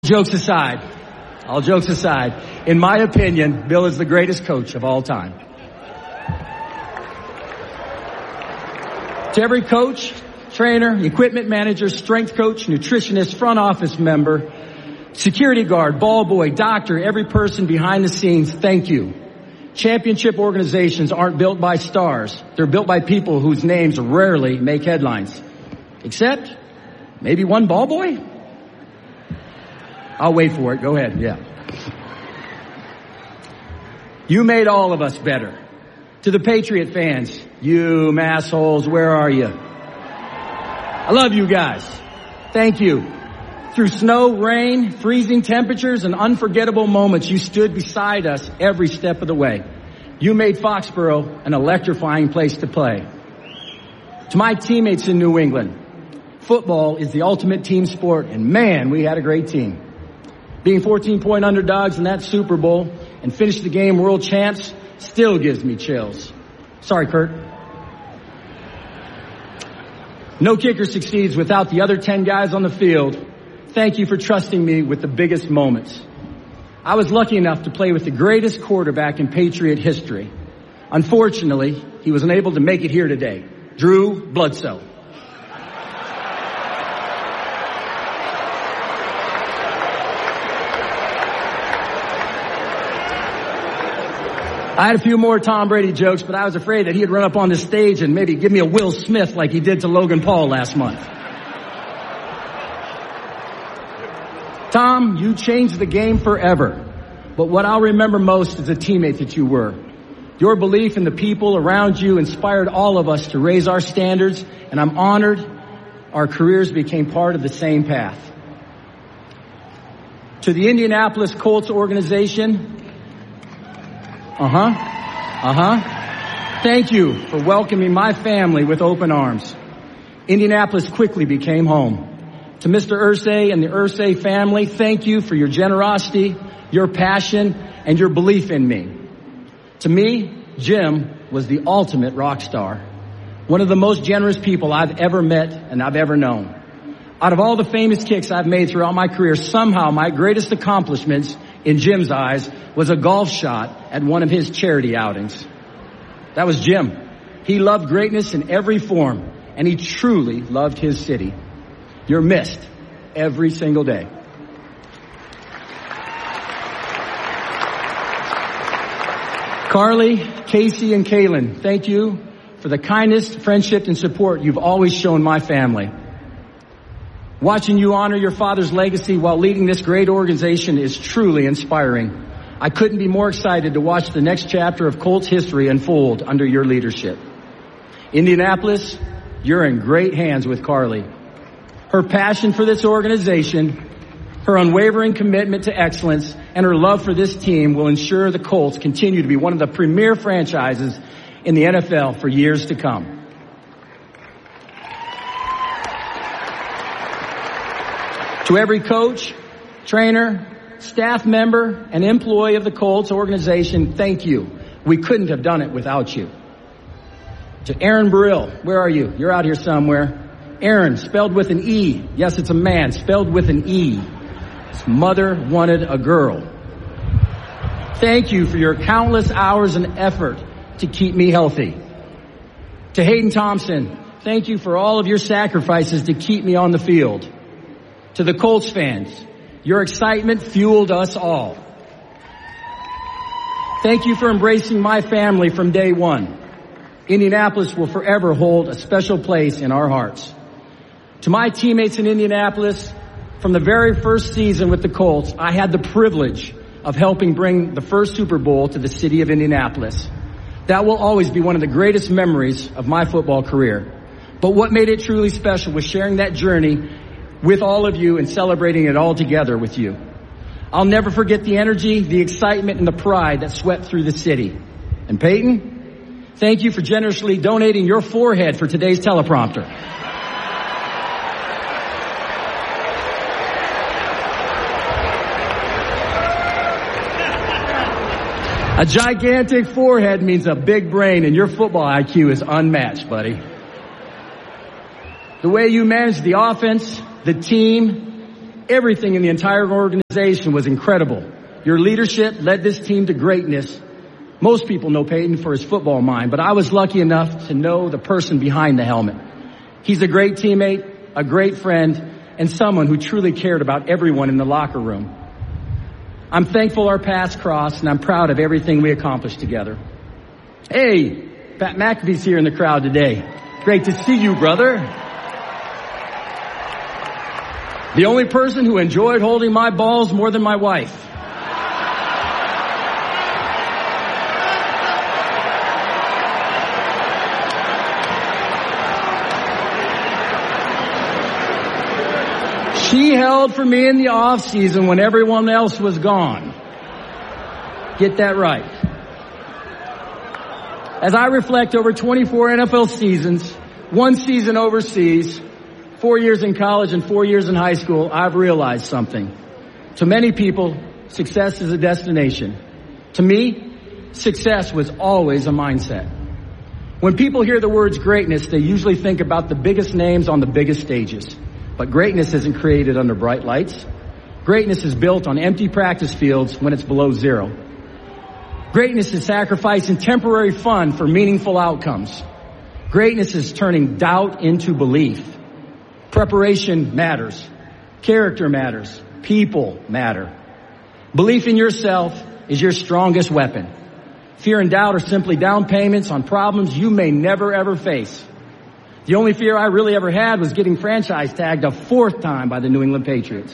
All jokes aside, in my opinion, Bill is the greatest coach of all time. To every coach, trainer, equipment manager, strength coach, nutritionist, front office member, security guard, ball boy, doctor, every person behind the scenes, thank you. Championship organizations aren't built by stars. They're built by people whose names rarely make headlines. Except maybe one ball boy? I'll wait for it. Go ahead. Yeah. You made all of us better. To the Patriot fans, you massholes, where are you? I love you guys. Thank you. Through snow, rain, freezing temperatures, and unforgettable moments, you stood beside us every step of the way. You made Foxborough an electrifying place to play. To my teammates in New England, football is the ultimate team sport, and man, we had a great team. Being 14-point underdogs in that Super Bowl and finish the game world champs still gives me chills. Sorry, Kurt. No kicker succeeds without the other 10 guys on the field. Thank you for trusting me with the biggest moments. I was lucky enough to play with the greatest quarterback in Patriot history. Unfortunately, he was unable to make it here today. Drew Bledsoe. I had a few more Tom Brady jokes, but I was afraid that he'd run up on the stage and maybe give me a Will Smith like he did to Logan Paul last month. Tom, you changed the game forever. But what I'll remember most is the teammate that you were. Your belief in the people around you inspired all of us to raise our standards, and I'm honored our careers became part of the same path. To the Indianapolis Colts organization, thank you for welcoming my family with open arms. Indianapolis quickly became home. To Mr. Irsay and the Irsay family, thank you for your generosity, your passion, and your belief in me. To me, Jim was the ultimate rock star. One of the most generous people I've ever met and I've ever known. Out of all the famous kicks I've made throughout my career, somehow my greatest accomplishments in Jim's eyes was a golf shot at one of his charity outings. That was Jim. He loved greatness in every form, and he truly loved his city. You're missed every single day. Carly, Casey, and Kaylin, thank you for the kindness, friendship, and support you've always shown my family. Watching you honor your father's legacy while leading this great organization is truly inspiring. I couldn't be more excited to watch the next chapter of Colts history unfold under your leadership. Indianapolis, you're in great hands with Carly. Her passion for this organization, her unwavering commitment to excellence, and her love for this team will ensure the Colts continue to be one of the premier franchises in the NFL for years to come. To every coach, trainer, staff member, and employee of the Colts organization, thank you. We couldn't have done it without you. To Aaron Burrill, where are you? You're out here somewhere. Aaron, spelled with an E. Yes, it's a man, spelled with an E. His mother wanted a girl. Thank you for your countless hours and effort to keep me healthy. To Hayden Thompson, thank you for all of your sacrifices to keep me on the field. To the Colts fans, your excitement fueled us all. Thank you for embracing my family from day one. Indianapolis will forever hold a special place in our hearts. To my teammates in Indianapolis, from the very first season with the Colts, I had the privilege of helping bring the first Super Bowl to the city of Indianapolis. That will always be one of the greatest memories of my football career. But what made it truly special was sharing that journey with all of you and celebrating it all together with you. I'll never forget the energy, the excitement, and the pride that swept through the city. And Peyton, thank you for generously donating your forehead for today's teleprompter. A gigantic forehead means a big brain, and your football IQ is unmatched, buddy. The way you manage the offense, the team, Everything in the entire organization was incredible. Your leadership led this team to greatness. Most people know Peyton for his football mind, but I was lucky enough to know the person behind the helmet. He's a great teammate, a great friend, and someone who truly cared about everyone in the locker room. I'm thankful our paths crossed, and I'm proud of everything we accomplished together. Hey, Pat McAfee's here in the crowd today. Great to see you, brother. The only person who enjoyed holding my balls more than my wife. She held for me in the off season when everyone else was gone. Get that right. As I reflect over 24 NFL seasons, 1 season overseas, 4 years in college and 4 years in high school, I've realized something. To many people, success is a destination. To me, success was always a mindset. When people hear the words greatness, they usually think about the biggest names on the biggest stages. But greatness isn't created under bright lights. Greatness is built on empty practice fields when it's below zero. Greatness is sacrificing temporary fun for meaningful outcomes. Greatness is turning doubt into belief. Preparation matters. Character matters. People matter. Belief in yourself is your strongest weapon. Fear and doubt are simply down payments on problems you may never ever face. The only fear I really ever had was getting franchise tagged a 4th time by the New England Patriots.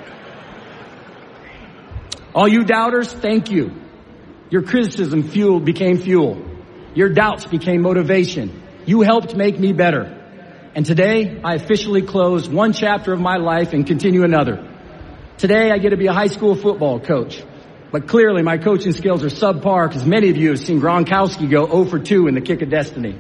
All you doubters, thank you. Your criticism became fuel. Your doubts became motivation. You helped make me better. And today, I officially close 1 chapter of my life and continue another. Today, I get to be a high school football coach. But clearly, my coaching skills are subpar because many of you have seen Gronkowski go 0 for 2 in the kick of destiny.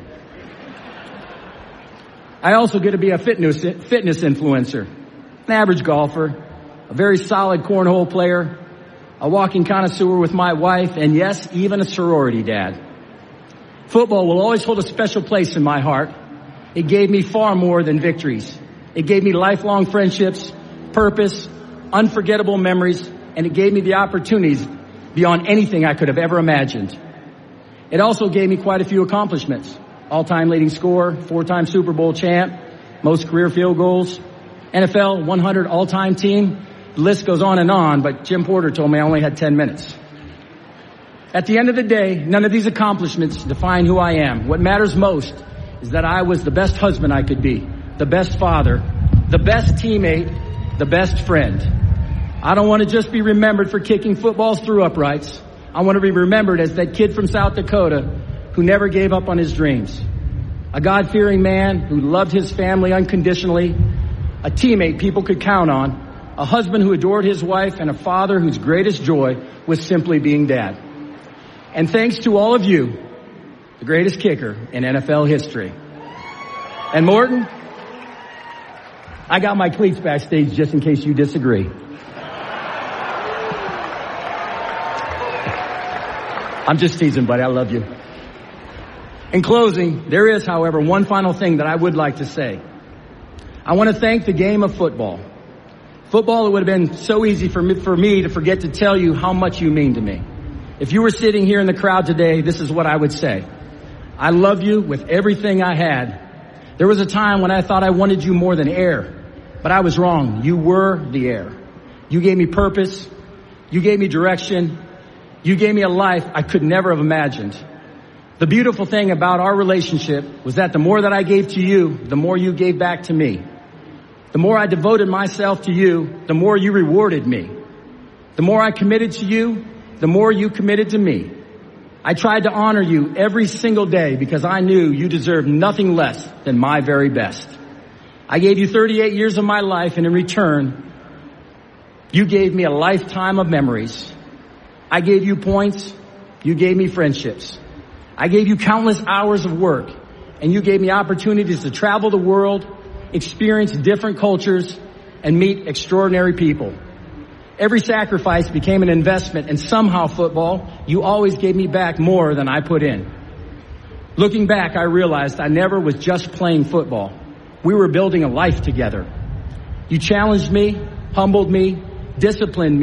I also get to be a fitness influencer, an average golfer, a very solid cornhole player, a walking connoisseur with my wife, and yes, even a sorority dad. Football will always hold a special place in my heart. It gave me far more than victories. It gave me lifelong friendships, purpose, unforgettable memories, and it gave me the opportunities beyond anything I could have ever imagined. It also gave me quite a few accomplishments. All-time leading scorer, 4-time Super Bowl champ, most career field goals, NFL 100 all-time team. The list goes on, but Jim Porter told me I only had 10 minutes. At the end of the day, none of these accomplishments define who I am. What matters most is that I was the best husband I could be, the best father, the best teammate, the best friend. I don't want to just be remembered for kicking footballs through uprights. I want to be remembered as that kid from South Dakota who never gave up on his dreams. A God-fearing man who loved his family unconditionally, a teammate people could count on, a husband who adored his wife, and a father whose greatest joy was simply being dad. And thanks to all of you, the greatest kicker in NFL history. And Morton, I got my cleats backstage just in case you disagree. I'm just teasing, buddy. I love you. In closing, there is, however, one final thing that I would like to say. I want to thank the game of football. Football, it would have been so easy for me to forget to tell you how much you mean to me. If you were sitting here in the crowd today, this is what I would say. I love you with everything I had. There was a time when I thought I wanted you more than air, but I was wrong. You were the air. You gave me purpose. You gave me direction. You gave me a life I could never have imagined. The beautiful thing about our relationship was that the more that I gave to you, the more you gave back to me. The more I devoted myself to you, the more you rewarded me. The more I committed to you, the more you committed to me. I tried to honor you every single day because I knew you deserved nothing less than my very best. I gave you 38 years of my life, and in return, you gave me a lifetime of memories. I gave you points. You gave me friendships. I gave you countless hours of work, and you gave me opportunities to travel the world, experience different cultures, and meet extraordinary people. Every sacrifice became an investment, and somehow, football, you always gave me back more than I put in. Looking back, I realized I never was just playing football. We were building a life together. You challenged me, humbled me, disciplined me.